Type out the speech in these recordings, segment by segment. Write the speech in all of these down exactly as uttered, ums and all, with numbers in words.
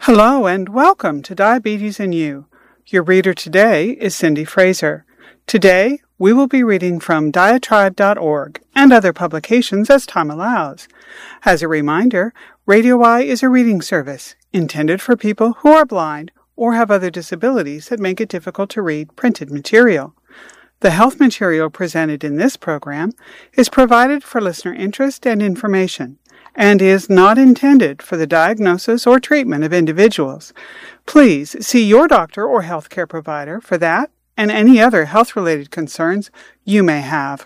Hello and welcome to Diabetes and You. Your reader today is Cindy Fraser. Today, we will be reading from diatribe dot org and other publications as time allows. As a reminder, Radio Y is a reading service intended for people who are blind or have other disabilities that make it difficult to read printed material. The health material presented in this program is provided for listener interest and information, and is not intended for the diagnosis or treatment of individuals. Please see your doctor or healthcare provider for that and any other health-related concerns you may have.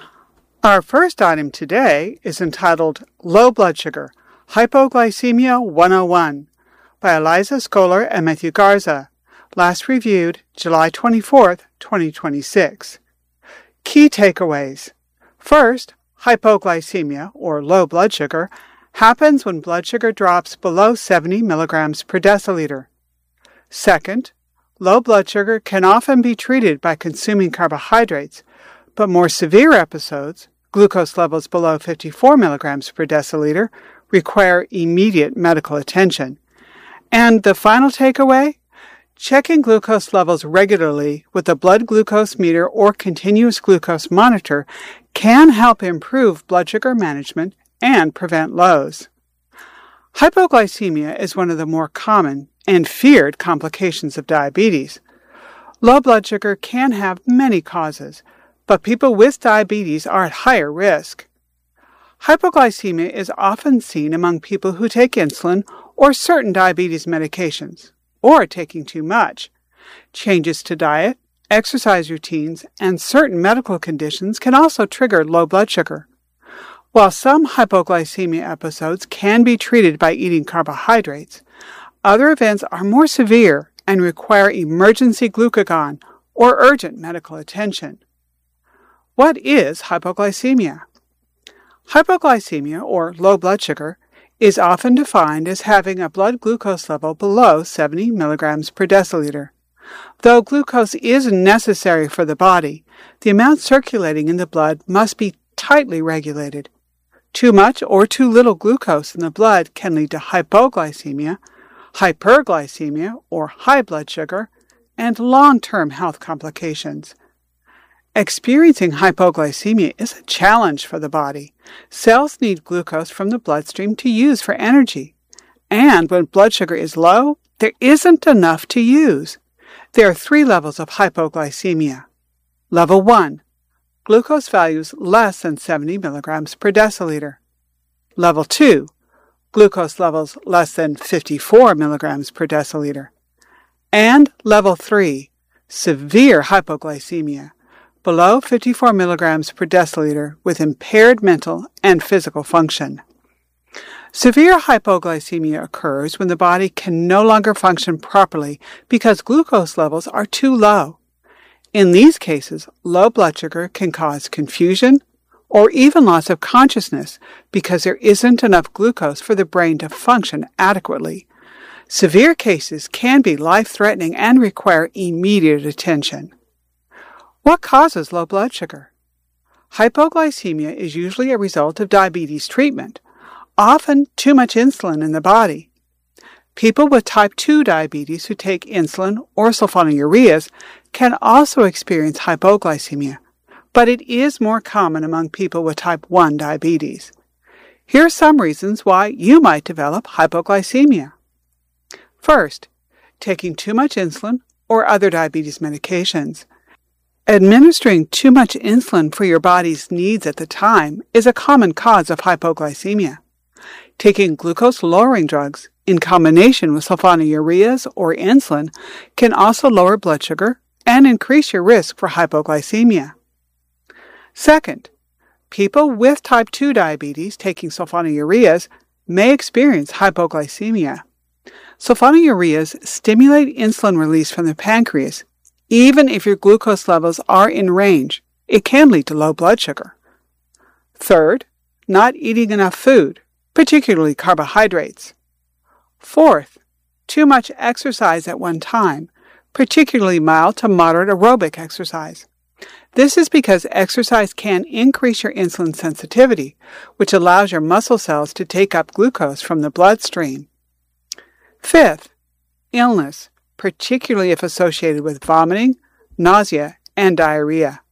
Our first item today is entitled Low Blood Sugar, Hypoglycemia one oh one by Eliza Scholar and Matthew Garza, last reviewed July twenty-fourth, twenty twenty-six. Key takeaways. First, hypoglycemia, or low blood sugar, happens when blood sugar drops below seventy milligrams per deciliter. Second, low blood sugar can often be treated by consuming carbohydrates, but more severe episodes, glucose levels below fifty-four milligrams per deciliter, require immediate medical attention. And the final takeaway? Checking glucose levels regularly with a blood glucose meter or continuous glucose monitor can help improve blood sugar management and prevent lows. Hypoglycemia is one of the more common and feared complications of diabetes. Low blood sugar can have many causes, but people with diabetes are at higher risk. Hypoglycemia is often seen among people who take insulin or certain diabetes medications, or taking too much. Changes to diet, exercise routines, and certain medical conditions can also trigger low blood sugar. While some hypoglycemia episodes can be treated by eating carbohydrates, other events are more severe and require emergency glucagon or urgent medical attention. What is hypoglycemia? Hypoglycemia, or low blood sugar, is often defined as having a blood glucose level below seventy milligrams per deciliter. Though glucose is necessary for the body, the amount circulating in the blood must be tightly regulated. Too much or too little glucose in the blood can lead to hypoglycemia, hyperglycemia or high blood sugar, and long-term health complications. Experiencing hypoglycemia is a challenge for the body. Cells need glucose from the bloodstream to use for energy. And when blood sugar is low, there isn't enough to use. There are three levels of hypoglycemia. Level one, glucose values less than seventy milligrams per deciliter. Level two, glucose levels less than fifty-four milligrams per deciliter. And level three, severe hypoglycemia, below fifty-four milligrams per deciliter with impaired mental and physical function. Severe hypoglycemia occurs when the body can no longer function properly because glucose levels are too low. In these cases, low blood sugar can cause confusion or even loss of consciousness because there isn't enough glucose for the brain to function adequately. Severe cases can be life-threatening and require immediate attention. What causes low blood sugar? Hypoglycemia is usually a result of diabetes treatment, often too much insulin in the body. People with type two diabetes who take insulin or sulfonylureas can also experience hypoglycemia, but it is more common among people with type one diabetes. Here are some reasons why you might develop hypoglycemia. First, taking too much insulin or other diabetes medications. Administering too much insulin for your body's needs at the time is a common cause of hypoglycemia. Taking glucose-lowering drugs in combination with sulfonylureas or insulin can also lower blood sugar and increase your risk for hypoglycemia. Second, people with type two diabetes taking sulfonylureas may experience hypoglycemia. Sulfonylureas stimulate insulin release from the pancreas. Even if your glucose levels are in range, it can lead to low blood sugar. Third, not eating enough food, particularly carbohydrates. Fourth, too much exercise at one time, particularly mild to moderate aerobic exercise. This is because exercise can increase your insulin sensitivity, which allows your muscle cells to take up glucose from the bloodstream. Fifth, illness, particularly if associated with vomiting, nausea, and diarrhea.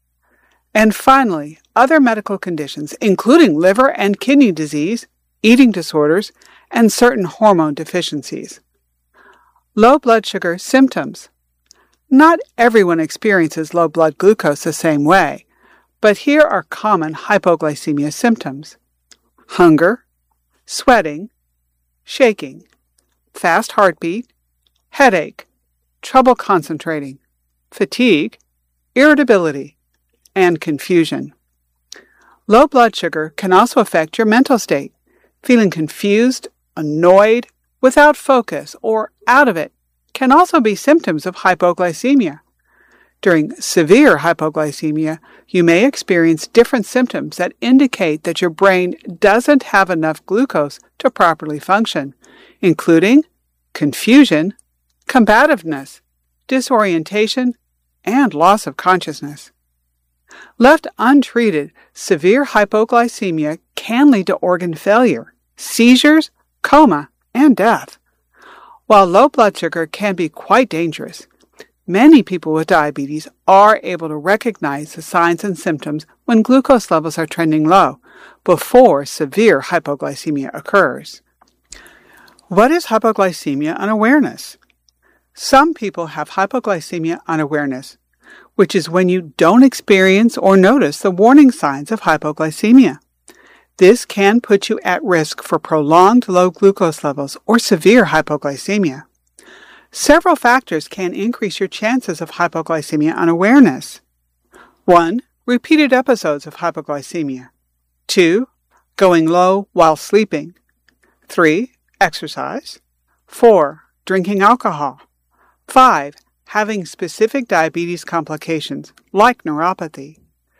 And finally, other medical conditions, including liver and kidney disease, eating disorders, and certain hormone deficiencies. Low blood sugar symptoms. Not everyone experiences low blood glucose the same way, but here are common hypoglycemia symptoms: hunger, sweating, shaking, fast heartbeat, headache, trouble concentrating, fatigue, irritability, and confusion. Low blood sugar can also affect your mental state, feeling confused, annoyed, without focus, or out of it can also be symptoms of hypoglycemia. During severe hypoglycemia, you may experience different symptoms that indicate that your brain doesn't have enough glucose to properly function, including confusion, combativeness, disorientation, and loss of consciousness. Left untreated, severe hypoglycemia can lead to organ failure, seizures, coma, and death. While low blood sugar can be quite dangerous, many people with diabetes are able to recognize the signs and symptoms when glucose levels are trending low, before severe hypoglycemia occurs. What is hypoglycemia unawareness? Some people have hypoglycemia unawareness, which is when you don't experience or notice the warning signs of hypoglycemia. This can put you at risk for prolonged low glucose levels or severe hypoglycemia. Several factors can increase your chances of hypoglycemia unawareness. one. Repeated episodes of hypoglycemia. two. Going low while sleeping. three. Exercise. four. Drinking alcohol. five. Having specific diabetes complications like neuropathy.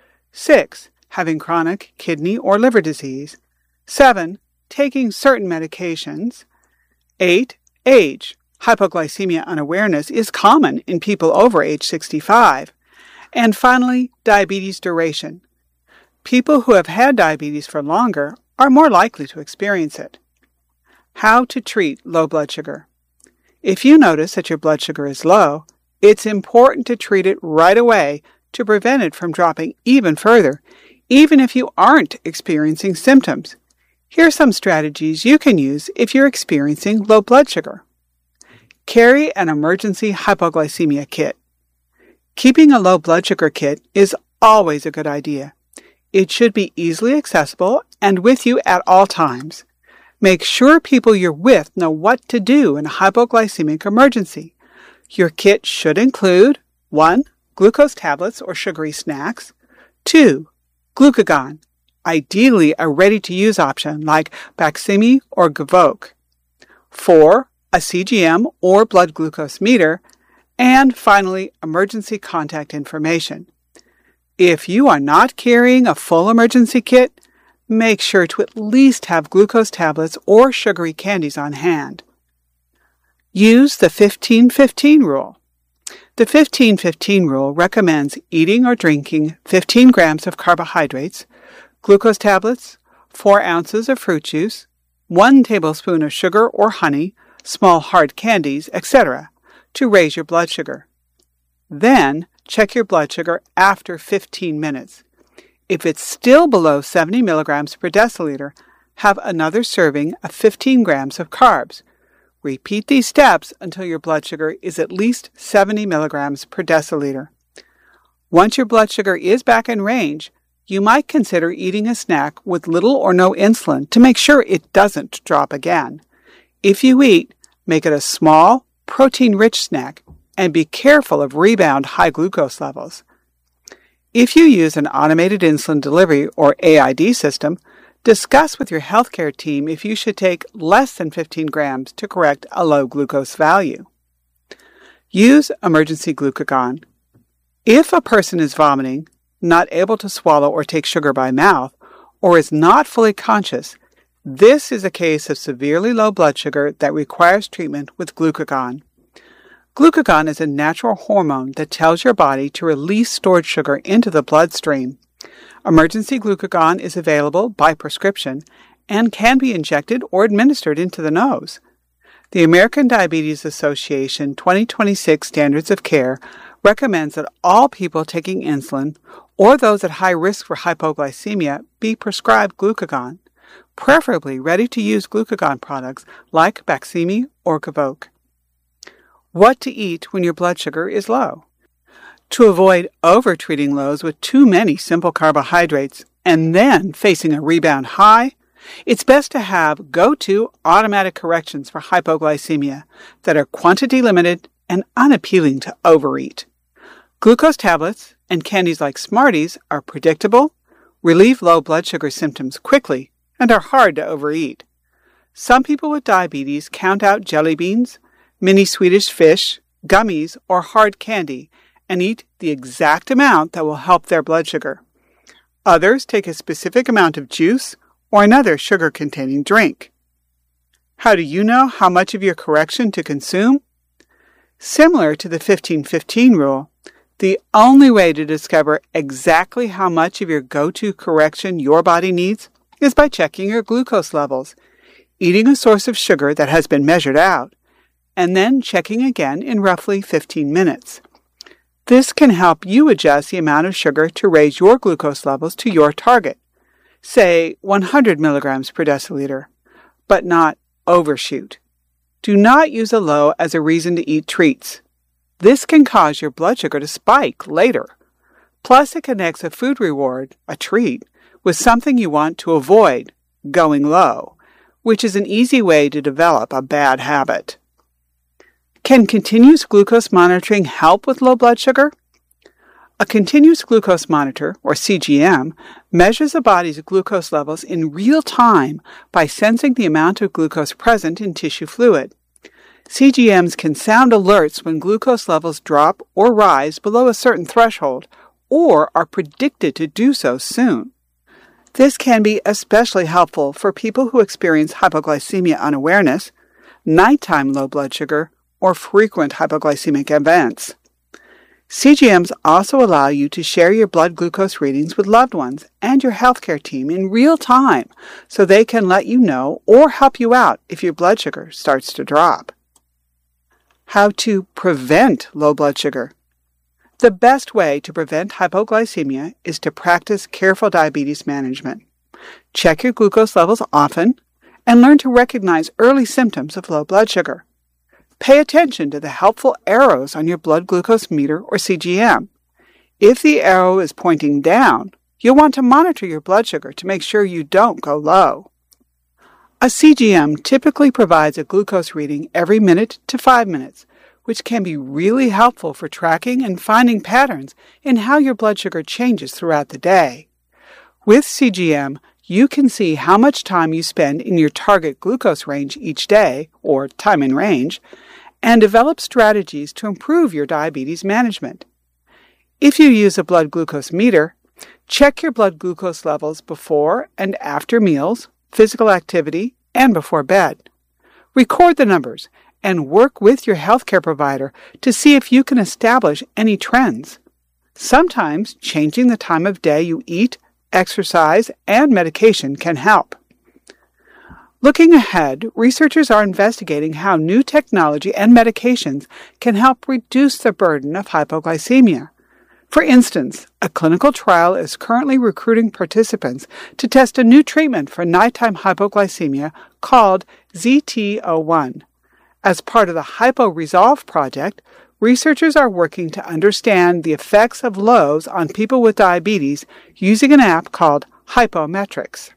six. Having chronic kidney or liver disease. seven. Taking certain medications. eight. Age. Hypoglycemia unawareness is common in people over age sixty-five. And finally, diabetes duration. People who have had diabetes for longer are more likely to experience it. How to treat low blood sugar. If you notice that your blood sugar is low, it's important to treat it right away to prevent it from dropping even further, even if you aren't experiencing symptoms. Here are some strategies you can use if you're experiencing low blood sugar. Carry an emergency hypoglycemia kit. Keeping a low blood sugar kit is always a good idea. It should be easily accessible and with you at all times. Make sure people you're with know what to do in a hypoglycemic emergency. Your kit should include one. Glucose tablets or sugary snacks. two. Glucagon, ideally a ready-to-use option like Baqsimi or Gvoke. four. A C G M or blood glucose meter. And finally, emergency contact information. If you are not carrying a full emergency kit, make sure to at least have glucose tablets or sugary candies on hand. Use the fifteen fifteen rule. The fifteen fifteen rule recommends eating or drinking fifteen grams of carbohydrates, glucose tablets, four ounces of fruit juice, one tablespoon of sugar or honey, small hard candies, et cetera, to raise your blood sugar. Then, check your blood sugar after fifteen minutes. If it's still below seventy milligrams per deciliter, have another serving of fifteen grams of carbs. Repeat these steps until your blood sugar is at least seventy milligrams per deciliter. Once your blood sugar is back in range, you might consider eating a snack with little or no insulin to make sure it doesn't drop again. If you eat, make it a small, protein-rich snack and be careful of rebound high glucose levels. If you use an automated insulin delivery or A I D system, discuss with your healthcare team if you should take less than fifteen grams to correct a low glucose value. Use emergency glucagon. If a person is vomiting, not able to swallow or take sugar by mouth, or is not fully conscious, this is a case of severely low blood sugar that requires treatment with glucagon. Glucagon is a natural hormone that tells your body to release stored sugar into the bloodstream. Emergency glucagon is available by prescription and can be injected or administered into the nose. The American Diabetes Association twenty twenty-six Standards of Care recommends that all people taking insulin or those at high risk for hypoglycemia be prescribed glucagon, preferably ready-to-use glucagon products like Baqsimi or Gvoke. What to eat when your blood sugar is low? To avoid over-treating lows with too many simple carbohydrates and then facing a rebound high, it's best to have go-to automatic corrections for hypoglycemia that are quantity-limited and unappealing to overeat. Glucose tablets and candies like Smarties are predictable, relieve low blood sugar symptoms quickly, and are hard to overeat. Some people with diabetes count out jelly beans, mini Swedish fish, gummies, or hard candy and eat the exact amount that will help their blood sugar. Others take a specific amount of juice or another sugar-containing drink. How do you know how much of your correction to consume? Similar to the fifteen fifteen rule, the only way to discover exactly how much of your go-to correction your body needs is by checking your glucose levels, eating a source of sugar that has been measured out, and then checking again in roughly fifteen minutes. This can help you adjust the amount of sugar to raise your glucose levels to your target, say one hundred milligrams per deciliter, but not overshoot. Do not use a low as a reason to eat treats. This can cause your blood sugar to spike later. Plus, it connects a food reward, a treat, with something you want to avoid, going low, which is an easy way to develop a bad habit. Can continuous glucose monitoring help with low blood sugar? A continuous glucose monitor, or C G M, measures a body's glucose levels in real time by sensing the amount of glucose present in tissue fluid. C G Ms can sound alerts when glucose levels drop or rise below a certain threshold, or are predicted to do so soon. This can be especially helpful for people who experience hypoglycemia unawareness, nighttime low blood sugar, or frequent hypoglycemic events. C G Ms also allow you to share your blood glucose readings with loved ones and your healthcare team in real time so they can let you know or help you out if your blood sugar starts to drop. How to prevent low blood sugar. The best way to prevent hypoglycemia is to practice careful diabetes management. Check your glucose levels often and learn to recognize early symptoms of low blood sugar. Pay attention to the helpful arrows on your blood glucose meter or C G M. If the arrow is pointing down, you'll want to monitor your blood sugar to make sure you don't go low. A C G M typically provides a glucose reading every minute to five minutes, which can be really helpful for tracking and finding patterns in how your blood sugar changes throughout the day. With C G M, you can see how much time you spend in your target glucose range each day, or time in range, and develop strategies to improve your diabetes management. If you use a blood glucose meter, check your blood glucose levels before and after meals, physical activity, and before bed. Record the numbers and work with your healthcare provider to see if you can establish any trends. Sometimes changing the time of day you eat, exercise, and medication can help. Looking ahead, researchers are investigating how new technology and medications can help reduce the burden of hypoglycemia. For instance, a clinical trial is currently recruiting participants to test a new treatment for nighttime hypoglycemia called Z T zero one. As part of the HypoResolve project, researchers are working to understand the effects of lows on people with diabetes using an app called Hypometrics.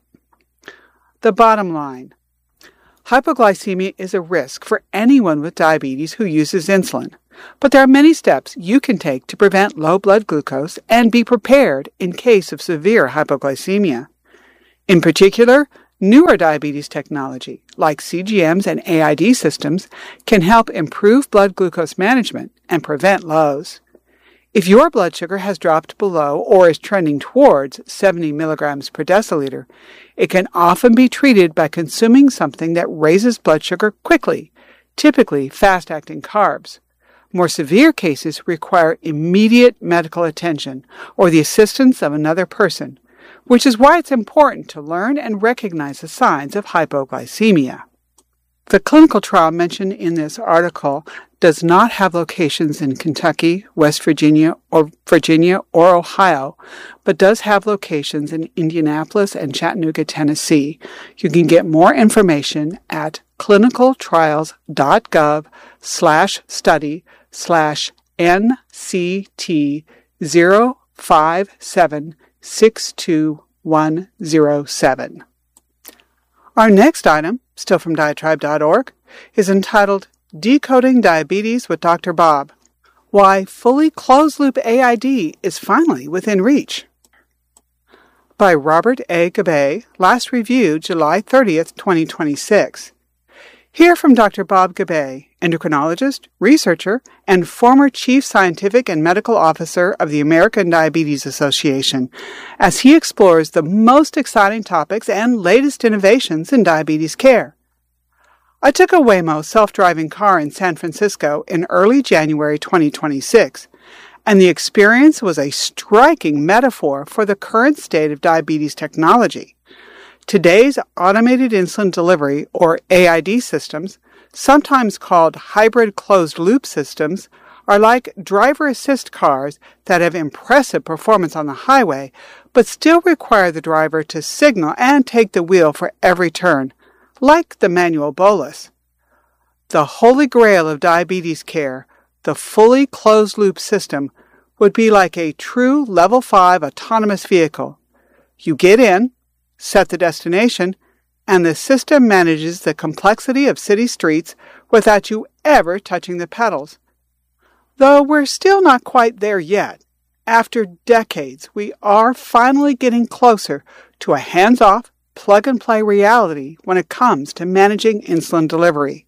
The bottom line: hypoglycemia is a risk for anyone with diabetes who uses insulin, but there are many steps you can take to prevent low blood glucose and be prepared in case of severe hypoglycemia. In particular, newer diabetes technology, like C G Ms and A I D systems, can help improve blood glucose management and prevent lows. If your blood sugar has dropped below or is trending towards seventy milligrams per deciliter, it can often be treated by consuming something that raises blood sugar quickly, typically fast-acting carbs. More severe cases require immediate medical attention or the assistance of another person, which is why it's important to learn and recognize the signs of hypoglycemia. The clinical trial mentioned in this article does not have locations in Kentucky, West Virginia, or Virginia or Ohio, but does have locations in Indianapolis and Chattanooga, Tennessee. You can get more information at clinicaltrials.gov slash study slash NCT zero five seven six two one zero seven. Our next item, still from diatribe dot org, is entitled Decoding Diabetes with Doctor Bob, Why Fully Closed-Loop A I D is Finally Within Reach, by Robert A. Gabbay, last reviewed July thirtieth, twenty twenty-six. Hear from Doctor Bob Gabbay, endocrinologist, researcher, and former Chief Scientific and Medical Officer of the American Diabetes Association, as he explores the most exciting topics and latest innovations in diabetes care. I took a Waymo self-driving car in San Francisco in early January twenty twenty-six, and the experience was a striking metaphor for the current state of diabetes technology. Today's automated insulin delivery, or A I D systems, sometimes called hybrid closed-loop systems, are like driver-assist cars that have impressive performance on the highway, but still require the driver to signal and take the wheel for every turn, like the manual bolus. The holy grail of diabetes care, the fully closed-loop system, would be like a true level five autonomous vehicle. You get in, set the destination, and the system manages the complexity of city streets without you ever touching the pedals. Though we're still not quite there yet, after decades, we are finally getting closer to a hands-off, plug-and-play reality when it comes to managing insulin delivery.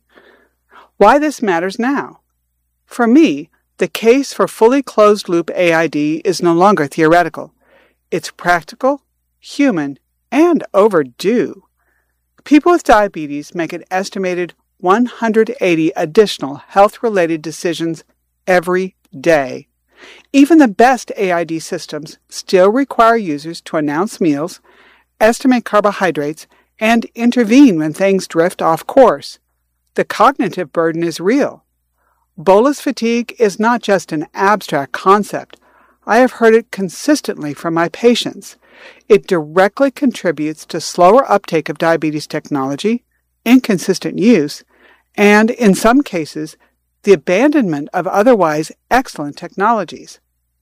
Why this matters now? For me, the case for fully closed-loop A I D is no longer theoretical. It's practical, human, and overdue. People with diabetes make an estimated one hundred eighty additional health-related decisions every day. Even the best A I D systems still require users to announce meals, estimate carbohydrates, and intervene when things drift off course. The cognitive burden is real. Bolus fatigue is not just an abstract concept. I have heard it consistently from my patients. It directly contributes to slower uptake of diabetes technology, inconsistent use, and, in some cases, the abandonment of otherwise excellent technologies.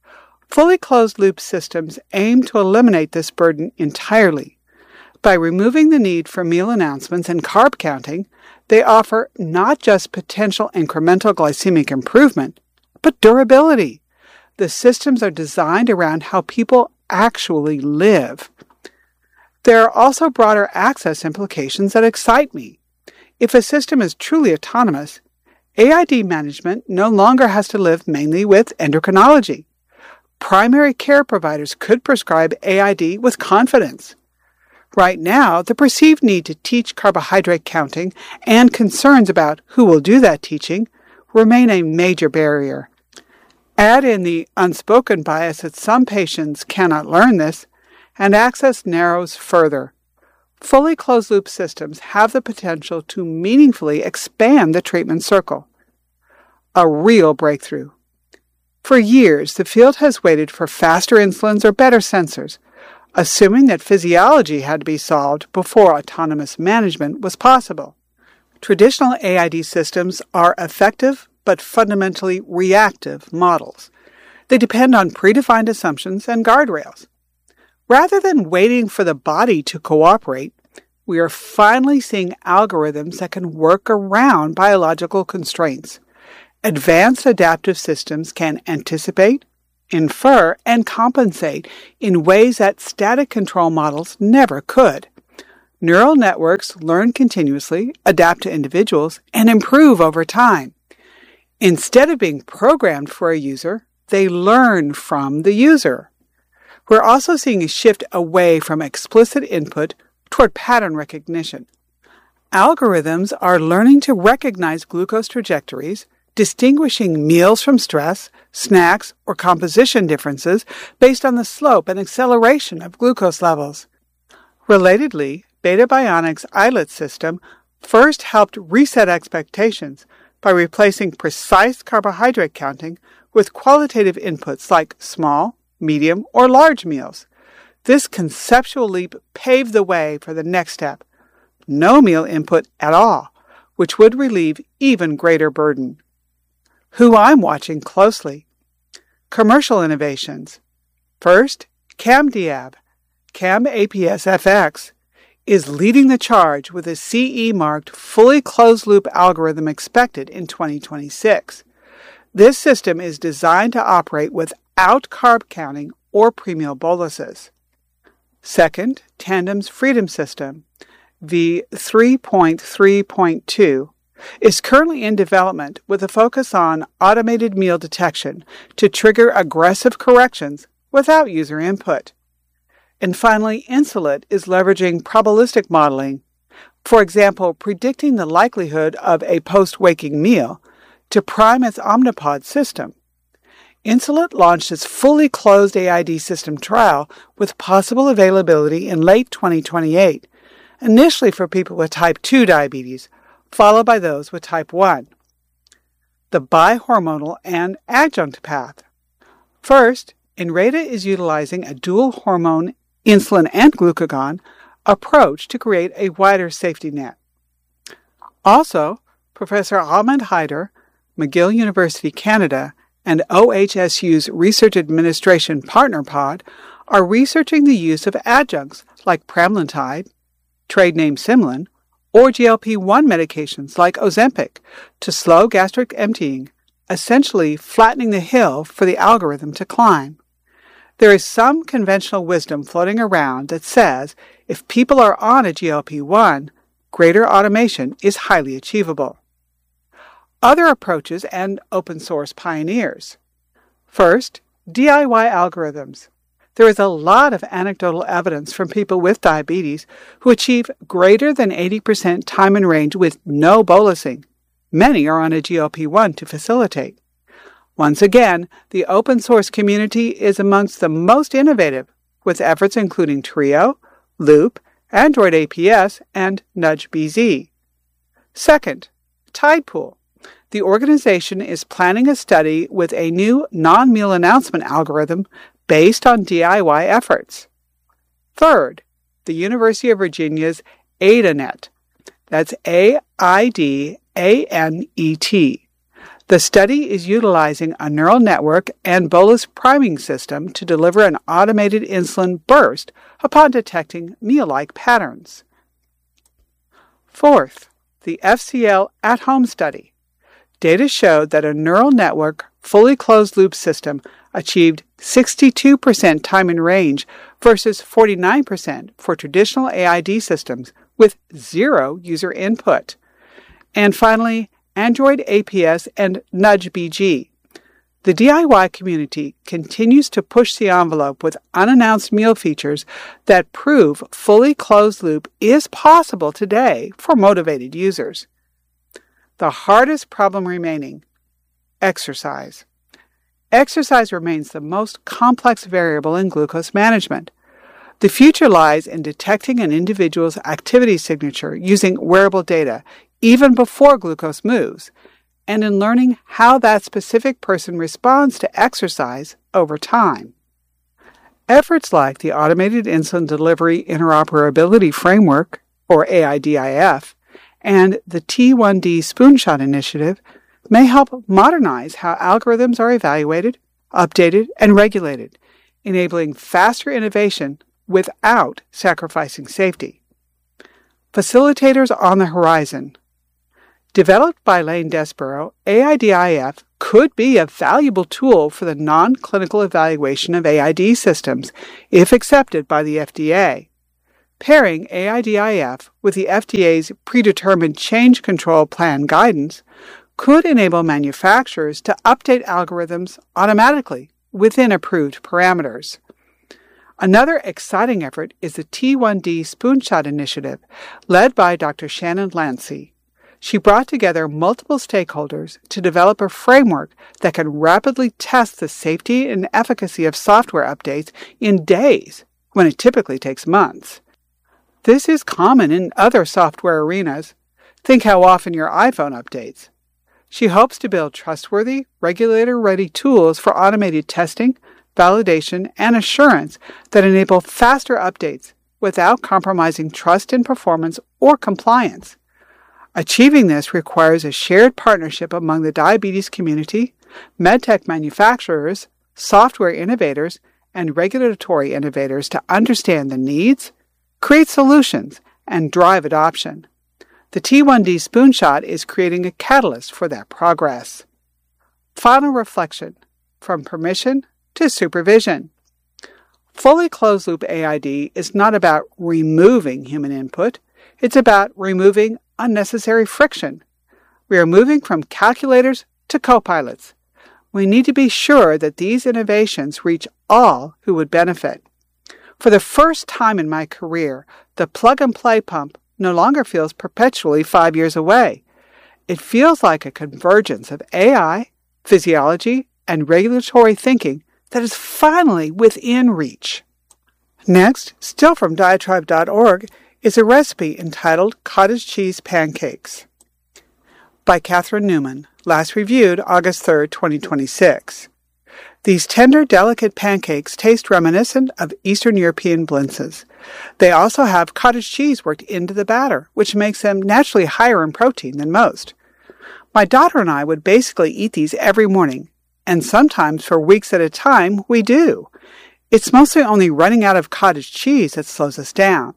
Fully closed-loop systems aim to eliminate this burden entirely. By removing the need for meal announcements and carb counting, they offer not just potential incremental glycemic improvement, but durability. The systems are designed around how people actually live. There are also broader access implications that excite me. If a system is truly autonomous, A I D management no longer has to live mainly with endocrinology. Primary care providers could prescribe A I D with confidence. Right now, the perceived need to teach carbohydrate counting and concerns about who will do that teaching remain a major barrier. Add in the unspoken bias that some patients cannot learn this, and access narrows further. Fully closed-loop systems have the potential to meaningfully expand the treatment circle. A real breakthrough. For years, the field has waited for faster insulins or better sensors, assuming that physiology had to be solved before autonomous management was possible. Traditional A I D systems are effective but fundamentally reactive models. They depend on predefined assumptions and guardrails. Rather than waiting for the body to cooperate, we are finally seeing algorithms that can work around biological constraints. Advanced adaptive systems can anticipate, infer, and compensate in ways that static control models never could. Neural networks learn continuously, adapt to individuals, and improve over time. Instead of being programmed for a user, they learn from the user. We're also seeing a shift away from explicit input toward pattern recognition. Algorithms are learning to recognize glucose trajectories, distinguishing meals from stress, snacks, or composition differences based on the slope and acceleration of glucose levels. Relatedly, Beta Bionics' iLet system first helped reset expectations by replacing precise carbohydrate counting with qualitative inputs like small, medium, or large meals. This conceptual leap paved the way for the next step, no meal input at all, which would relieve even greater burden. Who I'm watching closely. Commercial innovations. First, CamDiab, Cam A P S F X, is leading the charge with a C E-marked fully closed-loop algorithm expected in twenty twenty-six. This system is designed to operate without carb counting or pre-meal boluses. Second, Tandem's Freedom System, V three point three point two, is currently in development with a focus on automated meal detection to trigger aggressive corrections without user input. And finally, Insulet is leveraging probabilistic modeling, for example, predicting the likelihood of a post-waking meal, to prime its Omnipod system. Insulet launched its fully closed A I D system trial with possible availability in late twenty twenty-eight, initially for people with type two diabetes, followed by those with type one. The bihormonal and adjunct path. First, Inrata is utilizing a dual hormone, insulin and glucagon, approach to create a wider safety net. Also, Professor Ahmed Haider, McGill University Canada, and O H S U's Research Administration Partner Pod are researching the use of adjuncts like pramlintide, trade name Symlin, or G L P one medications like Ozempic to slow gastric emptying, essentially flattening the hill for the algorithm to climb. There is some conventional wisdom floating around that says if people are on a G L P one, greater automation is highly achievable. Other approaches and open source pioneers. First, D I Y algorithms. There is a lot of anecdotal evidence from people with diabetes who achieve greater than eighty percent time in range with no bolusing. Many are on a G L P one to facilitate. Once again, the open source community is amongst the most innovative, with efforts including Trio, Loop, Android A P S, and NudgeBZ. Second, Tidepool. The organization is planning a study with a new non-meal announcement algorithm based on D I Y efforts. Third, the University of Virginia's AIDANET. That's A I D A N E T. The study is utilizing a neural network and bolus priming system to deliver an automated insulin burst upon detecting meal-like patterns. Fourth, the F C L at-home study. Data showed that a neural network fully closed-loop system achieved sixty-two percent time in range versus forty-nine percent for traditional A I D systems with zero user input. And finally, Android A P S and NudgeBG. The D I Y community continues to push the envelope with unannounced meal features that prove fully closed loop is possible today for motivated users. The hardest problem remaining: exercise. Exercise remains the most complex variable in glucose management. The future lies in detecting an individual's activity signature using wearable data even before glucose moves, and in learning how that specific person responds to exercise over time. Efforts like the Automated Insulin Delivery Interoperability Framework, or A I D I F, and the T one D Spoonshot Initiative may help modernize how algorithms are evaluated, updated, and regulated, enabling faster innovation without sacrificing safety. Facilitators on the horizon. Developed by Lane Desborough, A I D I F could be a valuable tool for the non-clinical evaluation of A I D systems if accepted by the F D A. Pairing A I D I F with the F D A's predetermined change control plan guidance could enable manufacturers to update algorithms automatically within approved parameters. Another exciting effort is the T one D Spoonshot Initiative, led by Doctor Shannon Lancy. She brought together multiple stakeholders to develop a framework that can rapidly test the safety and efficacy of software updates in days, when it typically takes months. This is common in other software arenas. Think how often your iPhone updates. She hopes to build trustworthy, regulator-ready tools for automated testing, validation, and assurance that enable faster updates without compromising trust in performance or compliance. Achieving this requires a shared partnership among the diabetes community, medtech manufacturers, software innovators, and regulatory innovators to understand the needs, create solutions, and drive adoption. The T one D Spoonshot is creating a catalyst for that progress. Final reflection, from permission to supervision. Fully closed-loop A I D is not about removing human input. It's about removing unnecessary friction. We are moving from calculators to co-pilots. We need to be sure that these innovations reach all who would benefit. For the first time in my career, the plug-and-play pump no longer feels perpetually five years away. It feels like a convergence of A I, physiology, and regulatory thinking that is finally within reach. Next, still from diatribe dot org, is a recipe entitled Cottage Cheese Pancakes by Catherine Newman, last reviewed August third, twenty twenty-six. These tender, delicate pancakes taste reminiscent of Eastern European blintzes. They also have cottage cheese worked into the batter, which makes them naturally higher in protein than most. My daughter and I would basically eat these every morning, and sometimes for weeks at a time we do. It's mostly only running out of cottage cheese that slows us down.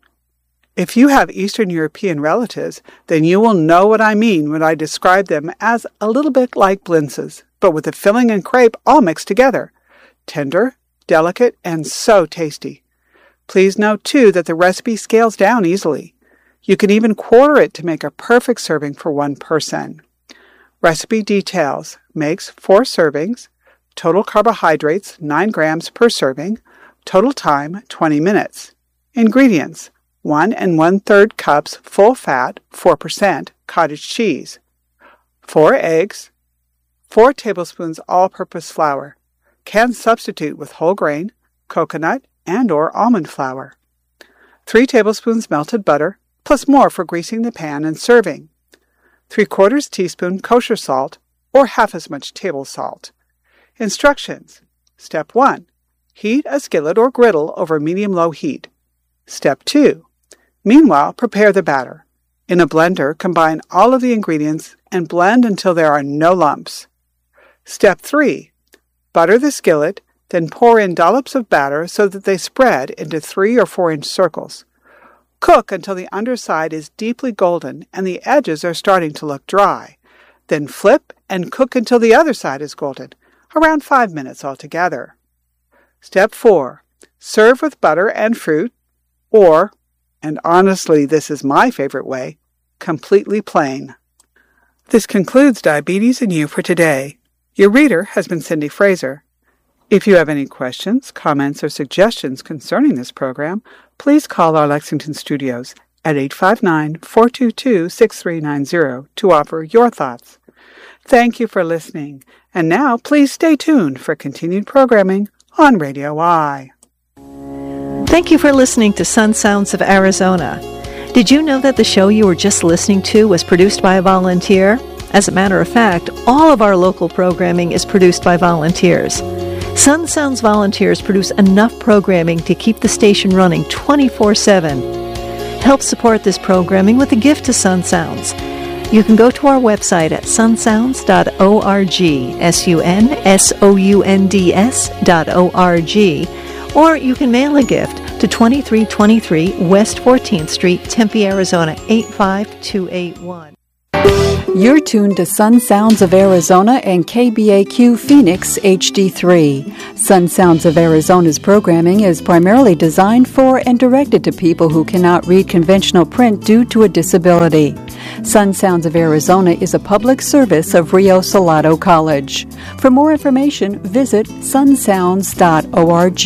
If you have Eastern European relatives, then you will know what I mean when I describe them as a little bit like blintzes, but with the filling and crepe all mixed together. Tender, delicate, and so tasty. Please note, too, that the recipe scales down easily. You can even quarter it to make a perfect serving for one person. Recipe details: makes four servings, total carbohydrates nine grams per serving, total time twenty minutes. Ingredients: one and one-third cups full fat, four percent cottage cheese, four eggs, four tablespoons all-purpose flour. Can substitute with whole grain, coconut, and or almond flour. three tablespoons melted butter, plus more for greasing the pan and serving. three quarters teaspoon kosher salt, or half as much table salt. Instructions. Step one. Heat a skillet or griddle over medium-low heat. Step two. Meanwhile, prepare the batter. In a blender, combine all of the ingredients and blend until there are no lumps. Step three. Butter the skillet, then pour in dollops of batter so that they spread into three or four inch circles. Cook until the underside is deeply golden and the edges are starting to look dry. Then flip and cook until the other side is golden, around five minutes altogether. Step four. Serve with butter and fruit, or, and honestly this is my favorite way, completely plain. This concludes Diabetes and You for today. Your reader has been Cindy Fraser. If you have any questions, comments, or suggestions concerning this program, please call our Lexington studios at eight five nine, four two two, six three nine zero to offer your thoughts. Thank you for listening, and now please stay tuned for continued programming on Radio I. Thank you for listening to Sun Sounds of Arizona. Did you know that the show you were just listening to was produced by a volunteer? As a matter of fact, all of our local programming is produced by volunteers. Sun Sounds volunteers produce enough programming to keep the station running twenty-four seven. Help support this programming with a gift to Sun Sounds. You can go to our website at sun sounds dot org, S U N S O U N D S dot O R G, or you can mail a gift to twenty-three twenty-three West fourteenth Street, Tempe, Arizona, eight five two eight one. You're tuned to Sun Sounds of Arizona and K B A Q Phoenix H D three. Sun Sounds of Arizona's programming is primarily designed for and directed to people who cannot read conventional print due to a disability. Sun Sounds of Arizona is a public service of Rio Salado College. For more information, visit sun sounds dot org.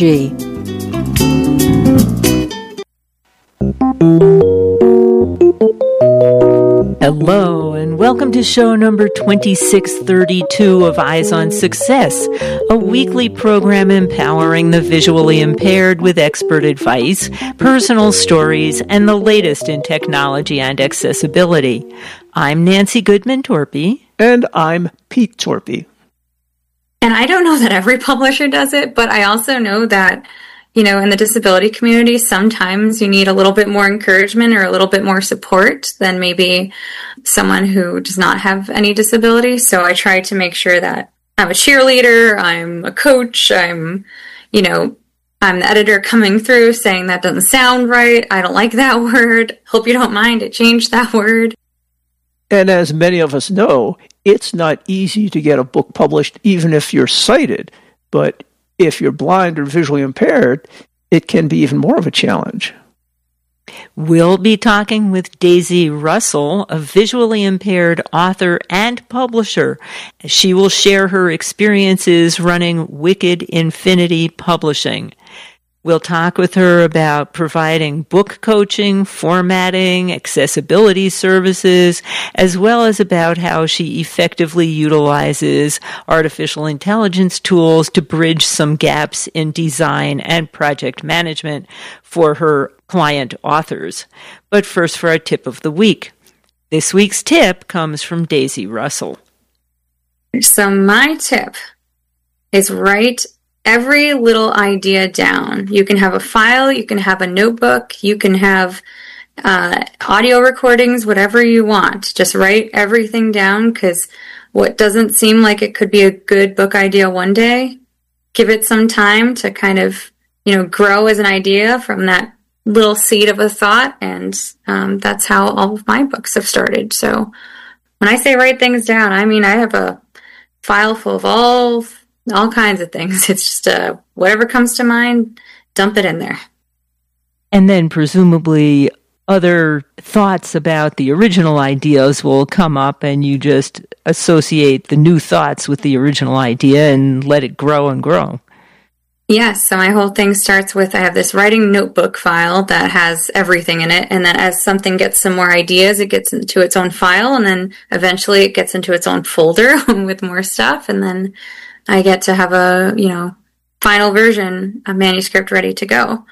Hello, and welcome to show number twenty-six thirty-two of Eyes on Success, a weekly program empowering the visually impaired with expert advice, personal stories, and the latest in technology and accessibility. I'm Nancy Goodman-Torpy. And I'm Pete Torpy. And I don't know that every publisher does it, but I also know that, you know, in the disability community, sometimes you need a little bit more encouragement or a little bit more support than maybe someone who does not have any disability. So I try to make sure that I'm a cheerleader, I'm a coach, I'm, you know, I'm the editor coming through saying that doesn't sound right, I don't like that word, hope you don't mind it changed that word. And as many of us know, it's not easy to get a book published even if you're sighted, but if you're blind or visually impaired, it can be even more of a challenge. We'll be talking with Daisy Russell, a visually impaired author and publisher. She will share her experiences running Wicked Infinity Publishing. We'll talk with her about providing book coaching, formatting, accessibility services, as well as about how she effectively utilizes artificial intelligence tools to bridge some gaps in design and project management for her client authors. But first for our tip of the week. This week's tip comes from Daisy Russell. So my tip is write every little idea down. You can have a file, you can have a notebook, you can have uh, audio recordings, whatever you want. Just write everything down, because what doesn't seem like it could be a good book idea one day, give it some time to kind of, you know, grow as an idea from that little seed of a thought. And um, that's how all of my books have started. So when I say write things down, I mean I have a file full of all all kinds of things. It's just uh, whatever comes to mind, dump it in there. And then presumably other thoughts about the original ideas will come up, and you just associate the new thoughts with the original idea and let it grow and grow. Yes, so my whole thing starts with, I have this writing notebook file that has everything in it, and then as something gets some more ideas, it gets into its own file, and then eventually it gets into its own folder with more stuff, and then I get to have a, you know, final version, a manuscript ready to go.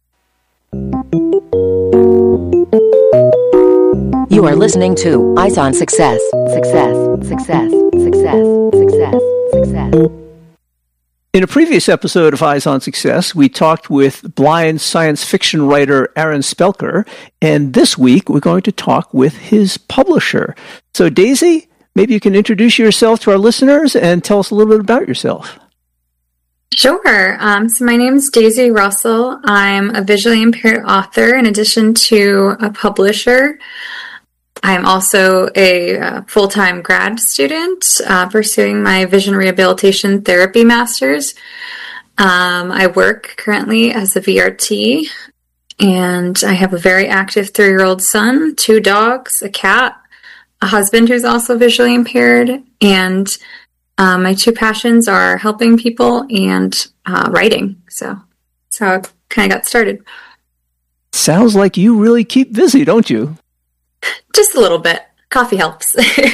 You are listening to Eyes on Success. Success, success, success, success, success. In a previous episode of Eyes on Success, we talked with blind science fiction writer Aaron Spelker, and this week we're going to talk with his publisher. So Daisy, maybe you can introduce yourself to our listeners and tell us a little bit about yourself. Sure. Um, so my name is Daisy Russell. I'm a visually impaired author in addition to a publisher. I'm also a uh, full-time grad student uh, pursuing my vision rehabilitation therapy master's. Um, I work currently as a V R T, and I have a very active three-year-old son, two dogs, a cat, a husband who's also visually impaired, and um, my two passions are helping people and uh, writing. So that's how I kind of got started. Sounds like you really keep busy, don't you? Just a little bit. Coffee helps.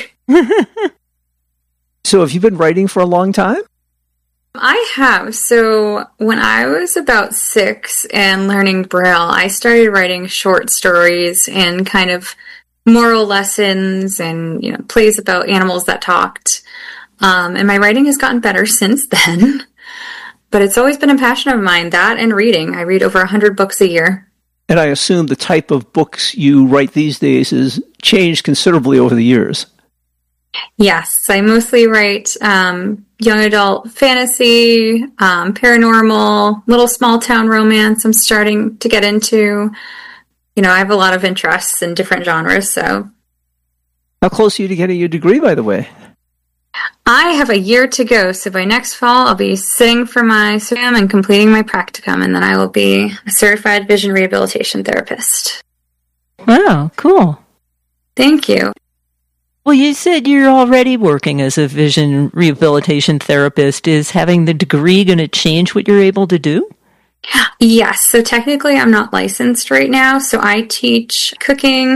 So have you been writing for a long time? I have. So when I was about six and learning Braille, I started writing short stories and kind of moral lessons and, you know, plays about animals that talked. Um, and my writing has gotten better since then. But it's always been a passion of mine, that and reading. I read over one hundred books a year. And I assume the type of books you write these days has changed considerably over the years. Yes, I mostly write um, young adult fantasy, um, paranormal, little small town romance I'm starting to get into. You know, I have a lot of interests in different genres, so. How close are you to getting your degree, by the way? I have a year to go, so by next fall I'll be sitting for my exam and completing my practicum, and then I will be a certified vision rehabilitation therapist. Wow, cool. Thank you. Well, you said you're already working as a vision rehabilitation therapist. Is having the degree going to change what you're able to do? Yes. So technically I'm not licensed right now. So I teach cooking,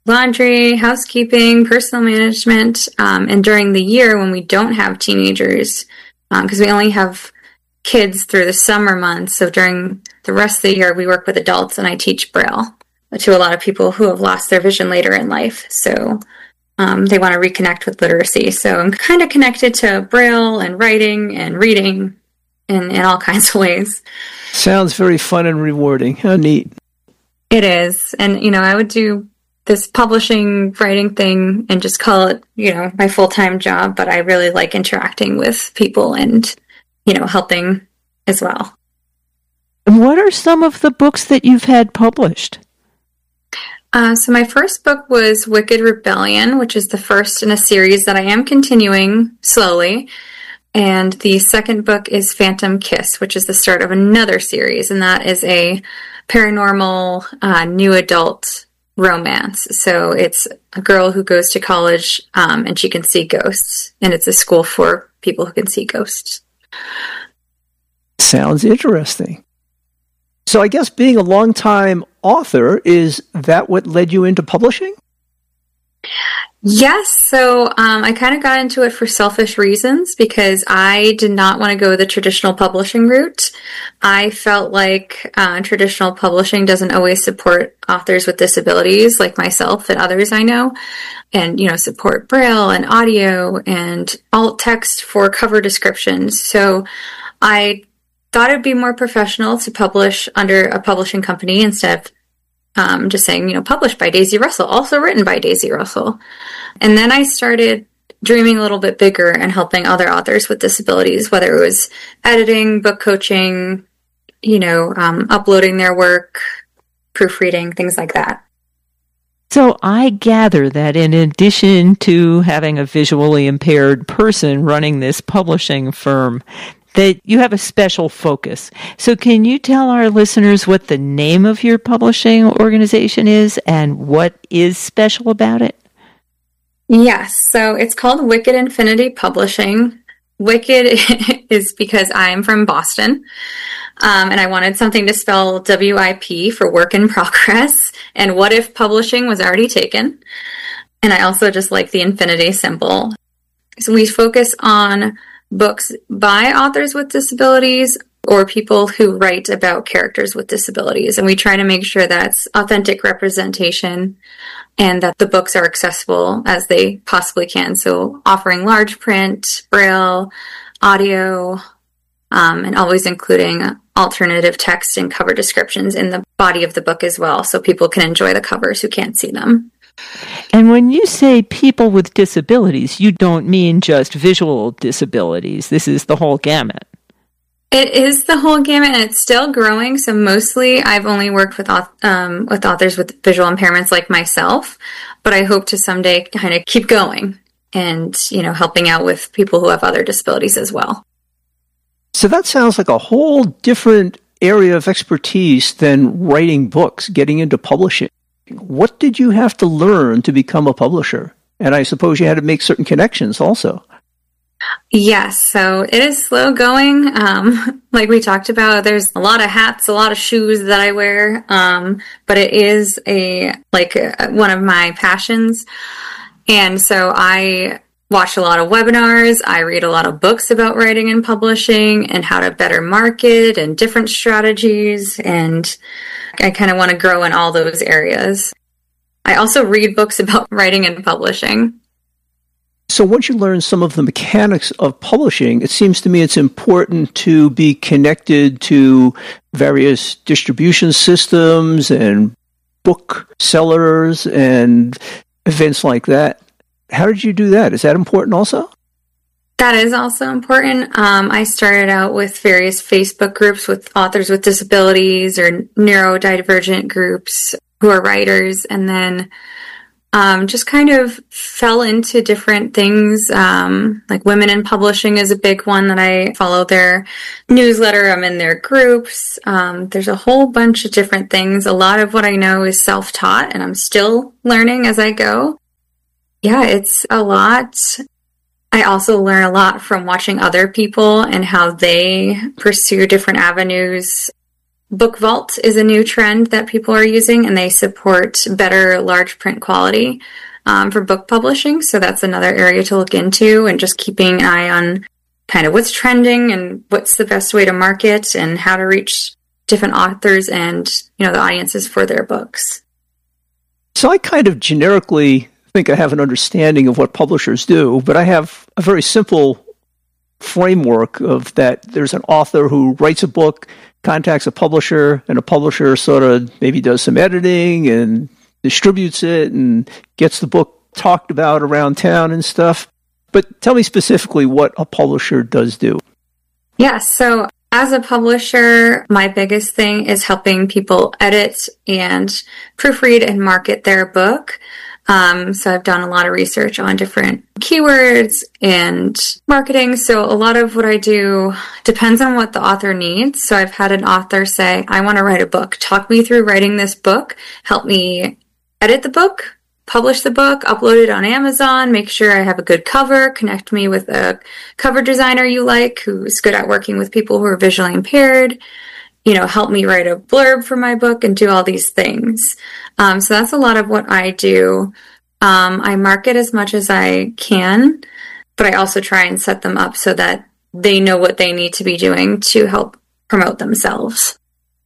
laundry, housekeeping, personal management. Um, and during the year when we don't have teenagers, because um, we only have kids through the summer months, so during the rest of the year we work with adults, and I teach Braille to a lot of people who have lost their vision later in life. So um, they want to reconnect with literacy. So I'm kind of connected to Braille and writing and reading in, in all kinds of ways. Sounds very fun and rewarding. How neat. It is. And, you know, I would do this publishing, writing thing and just call it, you know, my full-time job, but I really like interacting with people and, you know, helping as well. And what are some of the books that you've had published? Uh, so my first book was Wicked Rebellion, which is the first in a series that I am continuing slowly. And the second book is Phantom Kiss, which is the start of another series, and that is a paranormal uh, new adult romance. So it's a girl who goes to college um, and she can see ghosts, and it's a school for people who can see ghosts. Sounds interesting. So I guess being a longtime author, is that what led you into publishing? Yes. So um, I kind of got into it for selfish reasons because I did not want to go the traditional publishing route. I felt like uh, traditional publishing doesn't always support authors with disabilities like myself and others I know, and, you know, support Braille and audio and alt text for cover descriptions. So I thought it'd be more professional to publish under a publishing company instead of Um, just saying, you know, published by Daisy Russell, also written by Daisy Russell. And then I started dreaming a little bit bigger and helping other authors with disabilities, whether it was editing, book coaching, you know, um, uploading their work, proofreading, things like that. So I gather that in addition to having a visually impaired person running this publishing firm, that you have a special focus. So can you tell our listeners what the name of your publishing organization is and what is special about it? Yes, so it's called Wicked Infinity Publishing. Wicked is because I'm from Boston, um, and I wanted something to spell W I P for work in progress, and what if publishing was already taken? And I also just like the infinity symbol. So we focus on books by authors with disabilities or people who write about characters with disabilities. And we try to make sure that's authentic representation and that the books are accessible as they possibly can. So offering large print, Braille, audio, um, and always including alternative text and cover descriptions in the body of the book as well, so people can enjoy the covers who can't see them. And when you say people with disabilities, you don't mean just visual disabilities. This is the whole gamut. It is the whole gamut, and it's still growing. So mostly I've only worked with um, with authors with visual impairments like myself, but I hope to someday kind of keep going and, you know, helping out with people who have other disabilities as well. So that sounds like a whole different area of expertise than writing books, getting into publishing. What did you have to learn to become a publisher? And I suppose you had to make certain connections also. Yes, so it is slow going. Um, like we talked about, there's a lot of hats, a lot of shoes that I wear, um, but it is a like a, one of my passions. And so I watch a lot of webinars. I read a lot of books about writing and publishing and how to better market and different strategies. And I kind of want to grow in all those areas. I also read books about writing and publishing. So once you learn some of the mechanics of publishing, it seems to me it's important to be connected to various distribution systems and book sellers and events like that. How did you do that? Is that important also? That is also important. Um, I started out with various Facebook groups with authors with disabilities or neurodivergent groups who are writers, and then um, just kind of fell into different things. Um, like Women in Publishing is a big one that I follow their newsletter. I'm in their groups. Um, there's a whole bunch of different things. A lot of what I know is self-taught, and I'm still learning as I go. Yeah, it's a lot. I also learn a lot from watching other people and how they pursue different avenues. Book Vault is a new trend that people are using, and they support better large print quality um, for book publishing. So that's another area to look into, and just keeping an eye on kind of what's trending and what's the best way to market and how to reach different authors and, you know, the audiences for their books. So I kind of generically think I have an understanding of what publishers do, but I have a very simple framework of that there's an author who writes a book, contacts a publisher, and a publisher sort of maybe does some editing and distributes it and gets the book talked about around town and stuff. But tell me specifically what a publisher does do. Yeah, so as a publisher, my biggest thing is helping people edit and proofread and market their book. Um, so I've done a lot of research on different keywords and marketing. So a lot of what I do depends on what the author needs. So I've had an author say, I want to write a book. Talk me through writing this book. Help me edit the book, publish the book, upload it on Amazon, make sure I have a good cover, connect me with a cover designer you like who's good at working with people who are visually impaired, you know, help me write a blurb for my book and do all these things. Um, so that's a lot of what I do. Um, I market as much as I can, but I also try and set them up so that they know what they need to be doing to help promote themselves.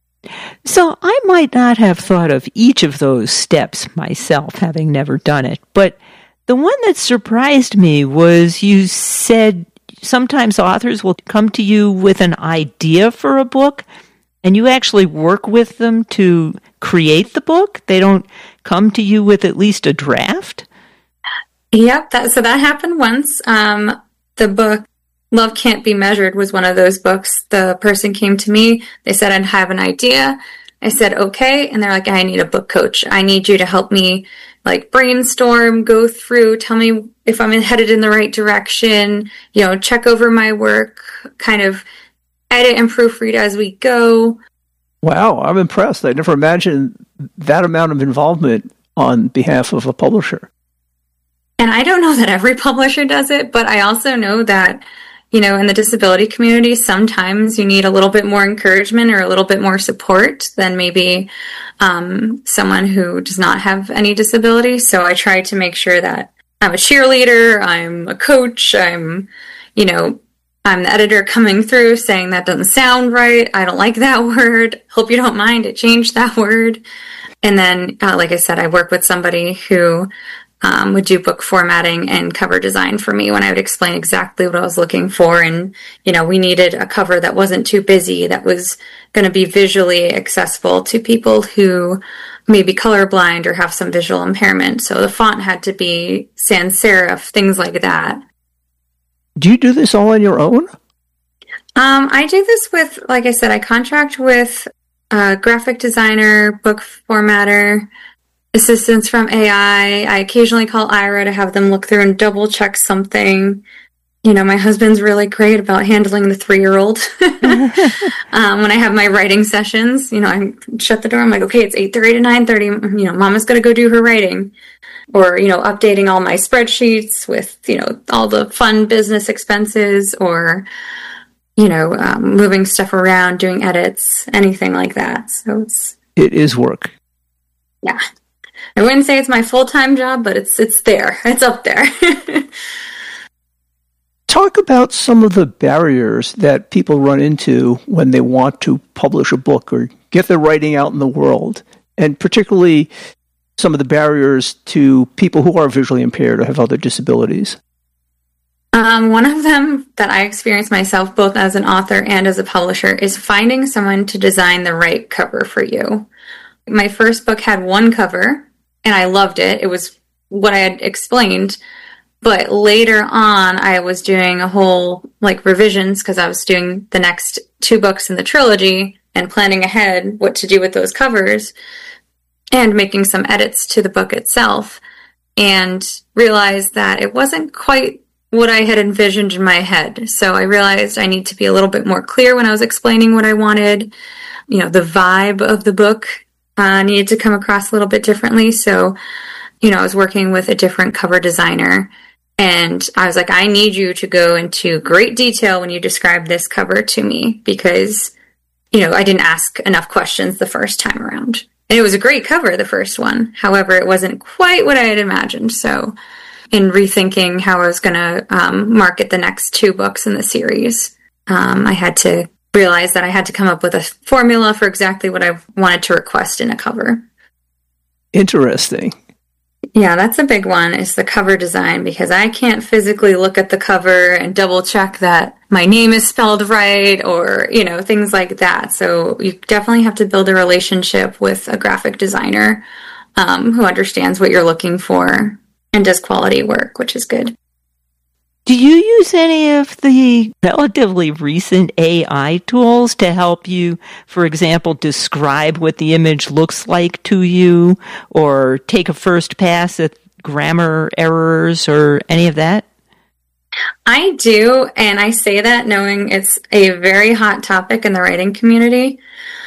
So I might not have thought of each of those steps myself, having never done it, but the one that surprised me was you said sometimes authors will come to you with an idea for a book, and you actually work with them to create the book. They don't come to you with at least a draft? Yep, that, so that happened once. Um, the book Love Can't Be Measured was one of those books. The person came to me. They said, I have an idea. I said, okay. And they're like, I need a book coach. I need you to help me like brainstorm, go through, tell me if I'm headed in the right direction, you know, check over my work, kind of edit and proofread as we go. Wow, I'm impressed. I never imagined that amount of involvement on behalf of a publisher. And I don't know that every publisher does it, but I also know that, you know, in the disability community, sometimes you need a little bit more encouragement or a little bit more support than maybe um, someone who does not have any disability. So I try to make sure that I'm a cheerleader, I'm a coach, I'm, you know, I'm the editor coming through saying that doesn't sound right. I don't like that word. Hope you don't mind. I changed that word. And then, uh, like I said, I work with somebody who um, would do book formatting and cover design for me when I would explain exactly what I was looking for. And, you know, we needed a cover that wasn't too busy, that was going to be visually accessible to people who may be colorblind or have some visual impairment. So the font had to be sans serif, things like that. Do you do this all on your own? Um, I do this with, like I said, I contract with a graphic designer, book formatter, assistance from A I. I occasionally call Ira to have them look through and double check something. You know, my husband's really great about handling the three-year-old. um, when I have my writing sessions, you know, I shut the door. I'm like, okay, it's eight thirty to nine thirty. You know, Mama's going to go do her writing. Or, you know, updating all my spreadsheets with, you know, all the fun business expenses, or, you know, um, moving stuff around, doing edits, anything like that. So it's... It is work. Yeah. I wouldn't say it's my full-time job, but it's it's there. It's up there. Talk about some of the barriers that people run into when they want to publish a book or get their writing out in the world, and particularly some of the barriers to people who are visually impaired or have other disabilities. Um, one of them that I experienced myself, both as an author and as a publisher, is finding someone to design the right cover for you. My first book had one cover, and I loved it. It was what I had explained. But later on, I was doing a whole, like, revisions, because I was doing the next two books in the trilogy and planning ahead what to do with those covers, and making some edits to the book itself, and realized that it wasn't quite what I had envisioned in my head. So I realized I need to be a little bit more clear when I was explaining what I wanted. You know, the vibe of the book uh, needed to come across a little bit differently. So, you know, I was working with a different cover designer, and I was like, I need you to go into great detail when you describe this cover to me, because you know, I didn't ask enough questions the first time around. And it was a great cover, the first one. However, it wasn't quite what I had imagined. So in rethinking how I was going to um, market the next two books in the series, um, I had to realize that I had to come up with a formula for exactly what I wanted to request in a cover. Interesting. Yeah, that's a big one, is the cover design, because I can't physically look at the cover and double check that my name is spelled right or, you know, things like that. So you definitely have to build a relationship with a graphic designer um, who understands what you're looking for and does quality work, which is good. Do you use any of the relatively recent A I tools to help you, for example, describe what the image looks like to you, or take a first pass at grammar errors or any of that? I do, and I say that knowing it's a very hot topic in the writing community.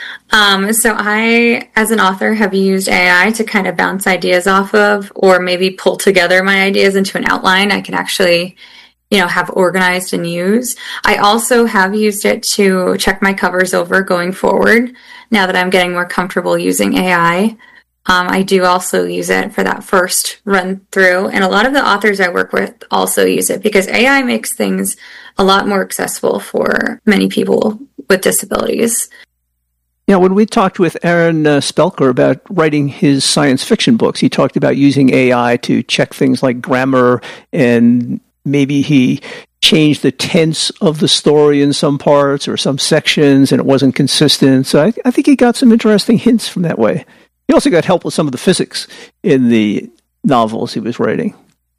Um, so I, as an author, have used A I to kind of bounce ideas off of, or maybe pull together my ideas into an outline I can actually, you know, have organized and use. I also have used it to check my covers over going forward. Now that I'm getting more comfortable using A I, um, I do also use it for that first run through. And a lot of the authors I work with also use it because A I makes things a lot more accessible for many people with disabilities. Yeah, when we talked with Aaron uh, Spelker about writing his science fiction books, he talked about using A I to check things like grammar, and maybe he changed the tense of the story in some parts or some sections, and it wasn't consistent. So I, I think he got some interesting hints from that way. He also got help with some of the physics in the novels he was writing.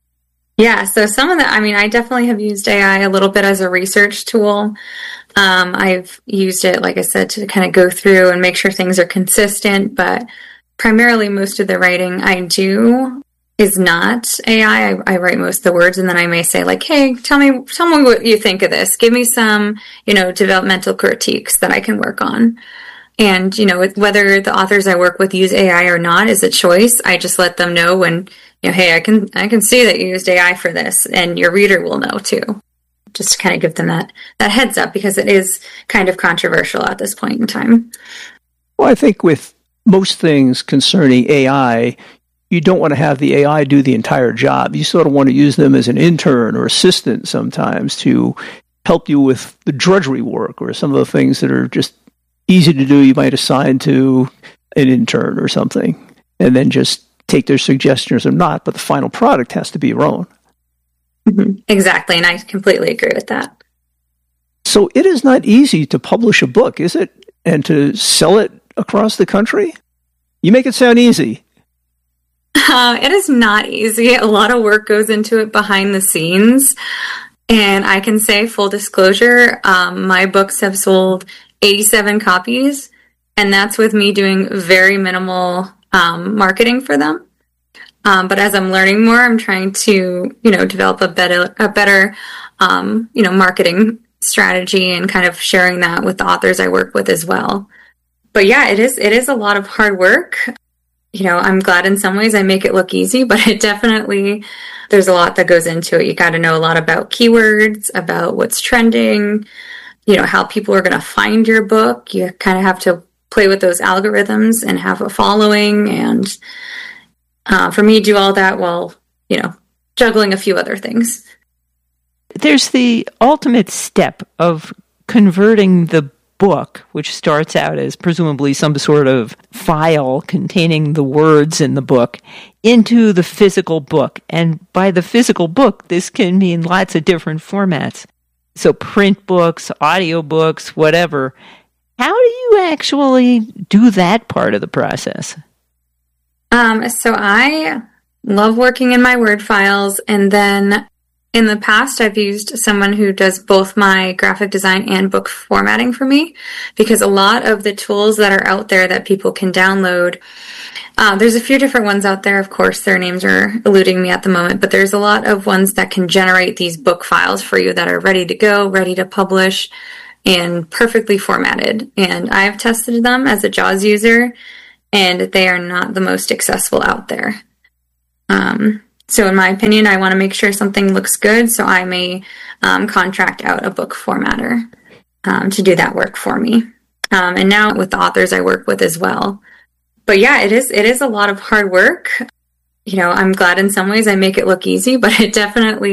Yeah, so some of the, I mean, I definitely have used A I a little bit as a research tool. Um, I've used it, like I said, to kind of go through and make sure things are consistent, but primarily most of the writing I do is not A I. I, I write most of the words, and then I may say, like, hey, tell me, tell me what you think of this. Give me some, you know, developmental critiques that I can work on. And, you know, whether the authors I work with use A I or not is a choice. I just let them know when, you know, hey, I can I can see that you used A I for this, and your reader will know too. Just to kind of give them that, that heads up, because it is kind of controversial at this point in time. Well, I think with most things concerning A I, you don't want to have the A I do the entire job. You sort of want to use them as an intern or assistant sometimes to help you with the drudgery work or some of the things that are just easy to do. You might assign to an intern or something, and then just take their suggestions or not, but the final product has to be your own. Mm-hmm. Exactly, and I completely agree with that. So it is not easy to publish a book, is it? And to sell it across the country? You make it sound easy. Uh, it is not easy. A lot of work goes into it behind the scenes. And I can say, full disclosure, um, my books have sold eighty-seven copies, and that's with me doing very minimal um, marketing for them. Um, but as I'm learning more, I'm trying to, you know, develop a better, a better, um, you know, marketing strategy and kind of sharing that with the authors I work with as well. But yeah, it is, it is a lot of hard work. You know, I'm glad in some ways I make it look easy, but it definitely, there's a lot that goes into it. You got to know a lot about keywords, about what's trending, you know, how people are going to find your book. You kind of have to play with those algorithms and have a following, and Uh, for me to do all that while, you know, juggling a few other things. There's the ultimate step of converting the book, which starts out as presumably some sort of file containing the words in the book, into the physical book. And by the physical book, this can mean lots of different formats. So print books, audio books, whatever. How do you actually do that part of the process? Um, so I love working in my Word files, and then in the past I've used someone who does both my graphic design and book formatting for me, because a lot of the tools that are out there that people can download, uh, there's a few different ones out there. Of course, their names are eluding me at the moment, but there's a lot of ones that can generate these book files for you that are ready to go, ready to publish, and perfectly formatted. And I've tested them as a JAWS user, and they are not the most accessible out there. Um, so in my opinion, I want to make sure something looks good, so I may um, contract out a book formatter um, to do that work for me. um, and now with the authors I work with as well. But yeah, it is it is a lot of hard work. You know, I'm glad in some ways I make it look easy, but it definitely